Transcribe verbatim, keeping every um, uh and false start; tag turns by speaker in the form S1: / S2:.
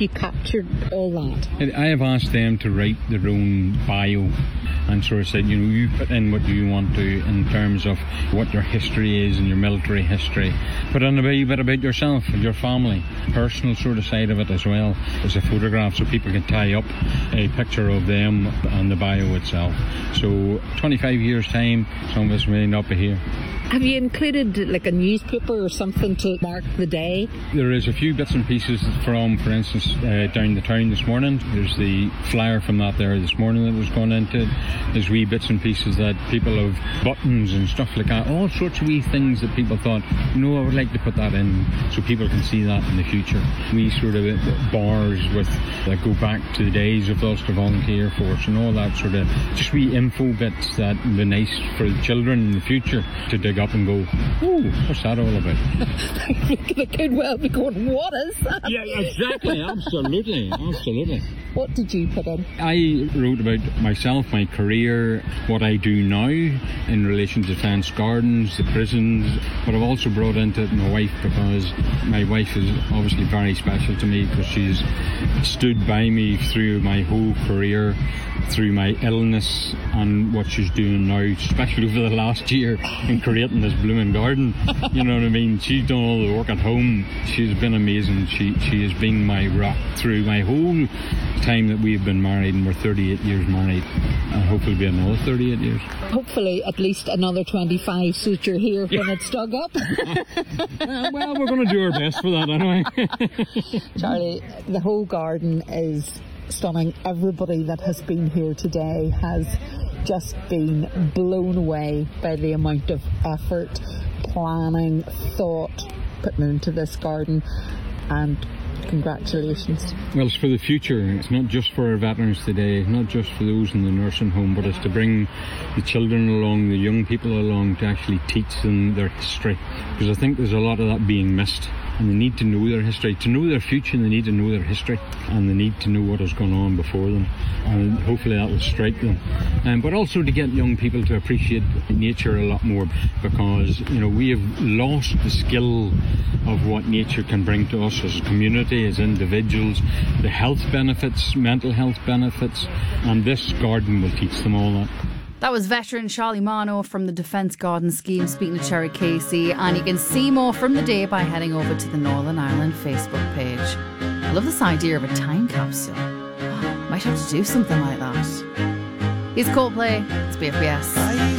S1: you captured all that?
S2: I have asked them to write their own bio and sort of said, you know, you put in what you want to in terms of what your history is and your military history. Put in a wee bit about yourself and your family, personal sort of side of it as well as a photograph, so people can tie up a picture of them and the bio itself. So twenty-five years time, some of us may not be here.
S1: Have you included like a newspaper or something to mark the day?
S2: There is a few bits and pieces from, for instance, uh, down the town this morning. There's the flyer from that there this morning that was gone into it. There's wee bits and pieces that people have, buttons and stuff like that, all sorts of wee things that people thought, you know, I would like to put that in so people can see that in the future. Wee sort of bars with that go back to the days of the Ulster Volunteer Force and all that sort of just wee info bits that would be nice for the children in the future to dig up and go, ooh, what's that all about?
S1: They could well be going, what is that?
S2: Yeah, exactly, absolutely, absolutely.
S1: What did you put in?
S2: I wrote about myself, my career, what I do now in relation to Defence Gardens, the prisons, but I've also brought into it my wife, because my wife is obviously very special to me because she's stood by me through my whole career, through my illness and what she's doing now, especially over the last year in creating this blooming garden. You know what I mean? She's done all the work at home. She's been amazing. She she has been my rock through my whole time that we've been married, and we're thirty-eight years married, and hopefully be another thirty-eight years.
S1: Hopefully at least another twenty-five, so that you're here when it's dug up.
S2: uh, well, we're going to do our best for that anyway.
S1: Charlie, the whole garden is stunning. Everybody that has been here today has just been blown away by the amount of effort, planning, thought put into this garden, and congratulations.
S2: Well, it's for the future. It's not just for our veterans today, not just for those in the nursing home, but it's to bring the children along, the young people along, to actually teach them their history, because I think there's a lot of that being missed. And they need to know their history. To know their future, they need to know their history, and they need to know what has gone on before them, and hopefully that will strike them. Um, but also to get young people to appreciate nature a lot more, because, you know, we have lost the skill of what nature can bring to us as a community, as individuals, the health benefits, mental health benefits, and this garden will teach them all that.
S3: That was veteran Charlie Mano from the Defence Garden Scheme speaking to Cherry Casey, and you can see more from the day by heading over to the Northern Ireland Facebook page. I love this idea of a time capsule. Might have to do something like that. Here's Coldplay, it's B F B S.